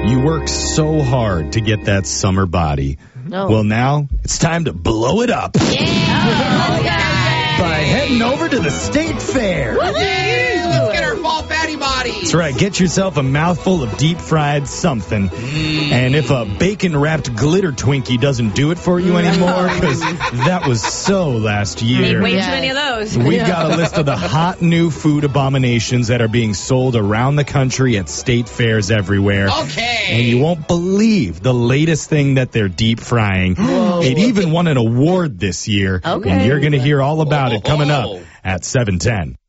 You work so hard to get that summer body. No. Well, now it's time to blow it up. By heading over to the State Fair. Let's get our fall fatty bodies. That's right. Get yourself a mouthful of deep-fried something. And if a bacon-wrapped glitter Twinkie doesn't do it for you anymore, because that was so last year. Way too many of those. We've got a list of the hot new food abominations that are being sold around the country at state fairs everywhere. Okay. And you won't believe the latest thing that they're deep frying. It even won an award this year. Okay. And you're going to hear all about it coming up at 7:10.